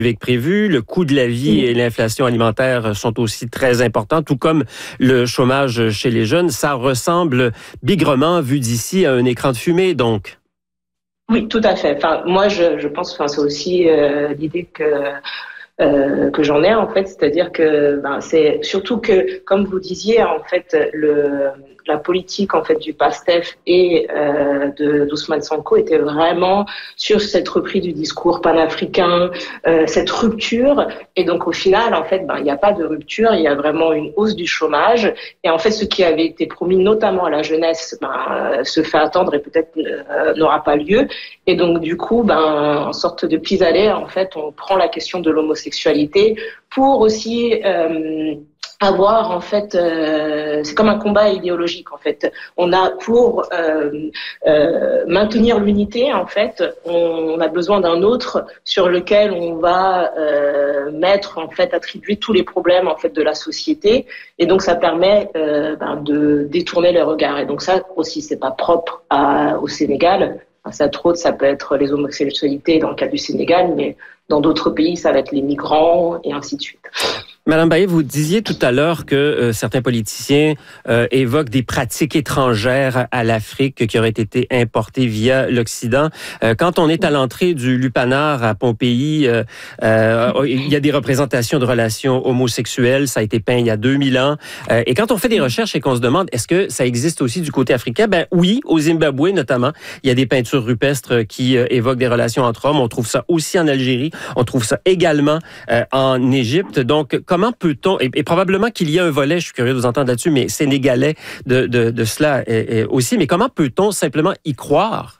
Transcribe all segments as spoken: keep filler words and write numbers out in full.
que prévu. Le coût de la vie et l'inflation alimentaire sont aussi très importants, tout comme le chômage chez les jeunes. Ça ressemble bigrement, vu d'ici, à un écran de fumée, donc. Oui, tout à fait. Enfin, moi, je, je pense, enfin, c'est aussi euh, l'idée que euh, que j'en ai en fait, c'est-à-dire que ben, c'est surtout que, comme vous disiez, en fait, le la politique en fait du PASTEF et euh, de d'Ousmane Sonko était vraiment sur cette reprise du discours panafricain, euh, cette rupture. Et donc au final, en fait, ben il n'y a pas de rupture, il y a vraiment une hausse du chômage. Et en fait, ce qui avait été promis, notamment à la jeunesse, ben, euh, se fait attendre et peut-être euh, n'aura pas lieu. Et donc du coup, ben en sorte de pis-aller, en fait, on prend la question de l'homosexualité pour aussi euh, avoir en fait, euh, c'est comme un combat idéologique en fait. On a pour euh, euh, maintenir l'unité en fait, on, on a besoin d'un autre sur lequel on va euh, mettre en fait, attribuer tous les problèmes en fait de la société. Et donc ça permet euh, ben, de détourner les regards. Et donc ça aussi, c'est pas propre à, au Sénégal. Ça, trop, ça peut être les homosexualités dans le cas du Sénégal, mais dans d'autres pays, ça va être les migrants et ainsi de suite. Madame Baillet, vous disiez tout à l'heure que euh, certains politiciens euh, évoquent des pratiques étrangères à l'Afrique qui auraient été importées via l'Occident. Euh, quand on est à l'entrée du Lupanar à Pompéi, euh, euh, il y a des représentations de relations homosexuelles. Ça a été peint il y a deux mille ans. Euh, et quand on fait des recherches et qu'on se demande est-ce que ça existe aussi du côté africain, ben oui, au Zimbabwe notamment, il y a des peintures rupestres qui euh, évoquent des relations entre hommes. On trouve ça aussi en Algérie. On trouve ça également euh, en Égypte. Donc, comment peut-on, et, et probablement qu'il y a un volet, je suis curieux de vous entendre là-dessus, mais sénégalais de, de, de cela et, et aussi, mais comment peut-on simplement y croire?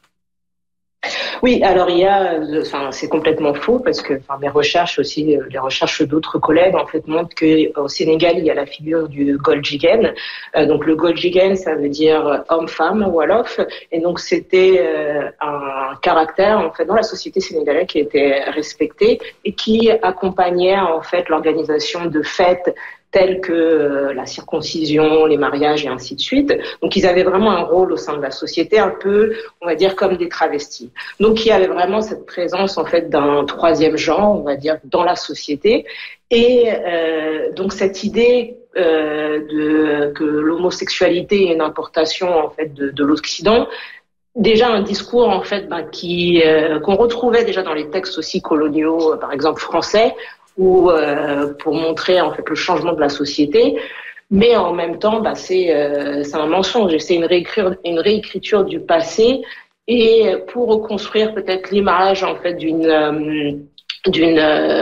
Oui, alors il y a, enfin c'est complètement faux parce que, enfin mes recherches aussi, les recherches d'autres collègues en fait montrent que au Sénégal il y a la figure du Goljigen. Euh, donc le Goljigen ça veut dire homme-femme wolof et donc c'était euh, un caractère en fait dans la société sénégalaise qui était respecté et qui accompagnait en fait l'organisation de fêtes tels que la circoncision, les mariages et ainsi de suite. Donc, ils avaient vraiment un rôle au sein de la société, un peu, on va dire, comme des travestis. Donc, il y avait vraiment cette présence, en fait, d'un troisième genre, on va dire, dans la société. Et euh, donc, cette idée euh, de que l'homosexualité est une importation, en fait, de, de l'Occident, déjà un discours en fait ben, qui euh, qu'on retrouvait déjà dans les textes aussi coloniaux, par exemple français, ou euh, pour montrer en fait le changement de la société, mais en même temps, bah, c'est euh, c'est un mensonge, c'est une réécriture, une réécriture du passé, et pour reconstruire peut-être l'image en fait d'une euh, d'une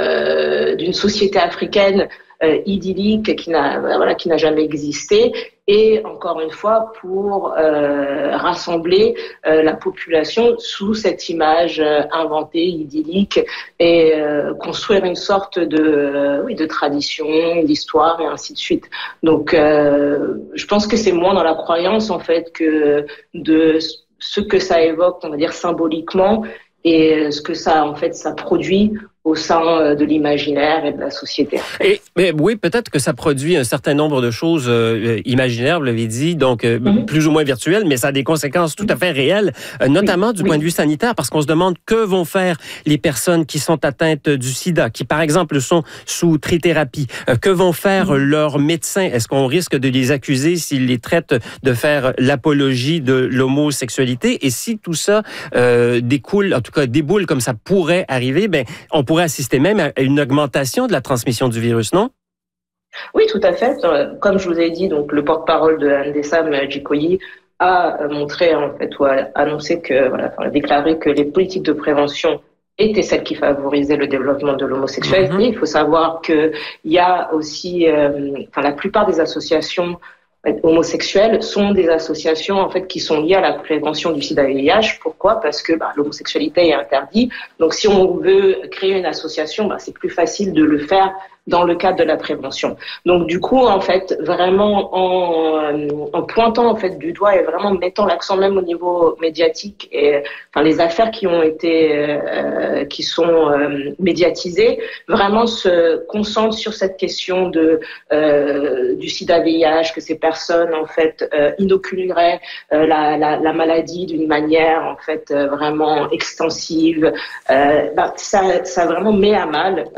euh, d'une société africaine euh, idyllique qui n'a voilà qui n'a jamais existé. Et encore une fois, pour euh, rassembler euh, la population sous cette image euh, inventée, idyllique, et euh, construire une sorte de, euh, oui, de tradition, d'histoire, et ainsi de suite. Donc, euh, je pense que c'est moins dans la croyance, en fait, que de ce que ça évoque, on va dire, symboliquement, et ce que ça, en fait, ça produit au sein de l'imaginaire et de la société. Et, mais oui, peut-être que ça produit un certain nombre de choses euh, imaginaires, vous l'avez dit, donc euh, mm-hmm. plus ou moins virtuelles, mais ça a des conséquences tout à fait réelles, euh, notamment oui. du oui. point de vue sanitaire, parce qu'on se demande que vont faire les personnes qui sont atteintes du sida, qui par exemple sont sous trithérapie, euh, que vont faire mm-hmm. leurs médecins? Est-ce qu'on risque de les accuser s'ils les traitent de faire l'apologie de l'homosexualité? Et si tout ça euh, découle, en tout cas déboule comme ça pourrait arriver, ben on pourrait assister même à une augmentation de la transmission du virus, non? Oui, tout à fait. Comme je vous ai dit, donc le porte-parole de Ndessam Djikoyi a montré en fait ou a annoncé que voilà, a déclaré que les politiques de prévention étaient celles qui favorisaient le développement de l'homosexualité. Mm-hmm. Il faut savoir que il y a aussi, euh, enfin la plupart des associations homosexuelles sont des associations en fait qui sont liées à la prévention du sida et V I H. Pourquoi? Parce que bah, l'homosexualité est interdite. Donc si on veut créer une association, bah, c'est plus facile de le faire dans le cadre de la prévention. Donc du coup, en fait, vraiment en, euh, en pointant en fait du doigt et vraiment mettant l'accent même au niveau médiatique et enfin les affaires qui ont été euh, qui sont euh, médiatisées, vraiment se concentre sur cette question de euh, du sida V I H, que ces personnes en fait euh, inoculeraient euh, la, la, la maladie d'une manière en fait euh, vraiment extensive. Euh, bah, ça, ça vraiment met à mal